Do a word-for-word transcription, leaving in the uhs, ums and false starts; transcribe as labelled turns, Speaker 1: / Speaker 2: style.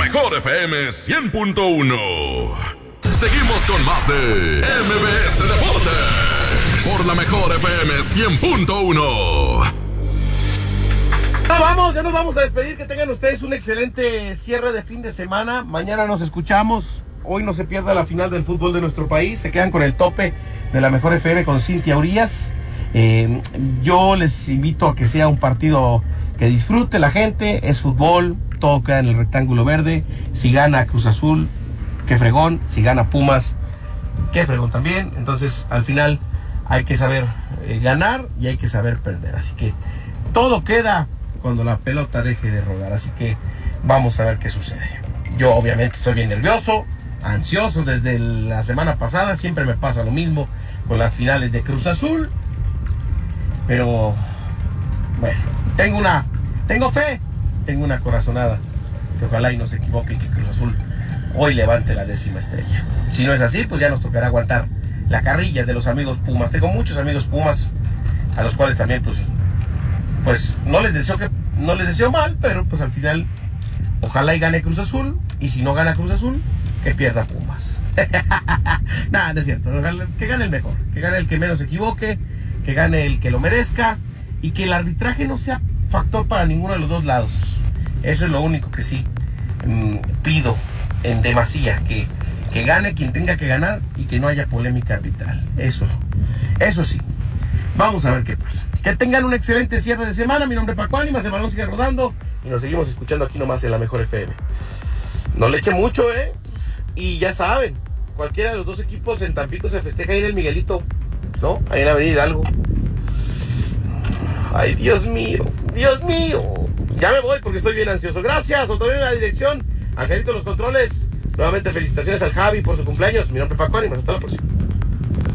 Speaker 1: mejor F M cien punto uno. Seguimos con más de M B S Deportes por la mejor F M cien punto uno.
Speaker 2: Ya vamos, ya nos vamos a despedir. Que tengan ustedes un excelente cierre de fin de semana. Mañana nos escuchamos. Hoy no se pierda la final del fútbol de nuestro país. Se quedan con el tope de la mejor F M con Cintia Urias. Eh, yo les invito a que sea un partido que disfrute la gente. Es fútbol, todo queda en el rectángulo verde. Si gana Cruz Azul, qué fregón. Si gana Pumas, qué fregón también. Entonces, al final hay que saber eh, ganar y hay que saber perder. Así que todo queda cuando la pelota deje de rodar. Así que vamos a ver qué sucede. Yo obviamente estoy bien nervioso, ansioso desde la semana pasada. Siempre me pasa lo mismo con las finales de Cruz Azul. Pero bueno, tengo una, tengo fe, tengo una corazonada. Que ojalá y no se equivoque y que Cruz Azul hoy levante la décima estrella. Si no es así, pues ya nos tocará aguantar la carrilla de los amigos Pumas. Tengo muchos amigos Pumas, a los cuales también pues, pues no les deseo que, no les deseo mal, pero pues al final ojalá y gane Cruz Azul. Y si no gana Cruz Azul, que pierda Pumas. Nada, no es cierto. Ojalá que gane el mejor, que gane el que menos se equivoque, que gane el que lo merezca y que el arbitraje no sea factor para ninguno de los dos lados. Eso es lo único que sí mmm, pido en demasía, que, que gane quien tenga que ganar y que no haya polémica arbitral. Eso, eso sí. Vamos a ver qué pasa. Que tengan un excelente cierre de semana. Mi nombre es Paco Ánimas, el balón sigue rodando y nos seguimos escuchando aquí nomás en la mejor F M. No le eche mucho, ¿eh? Y ya saben, cualquiera de los dos equipos en Tampico se festeja ahí en el Miguelito, ¿no? Ahí en la Avenida Hidalgo. Ay, Dios mío, Dios mío. Ya me voy porque estoy bien ansioso. Gracias, Antonio en la dirección, Angelito en los controles. Nuevamente felicitaciones al Javi por su cumpleaños. Mi nombre es Paco Ánimas, hasta la próxima.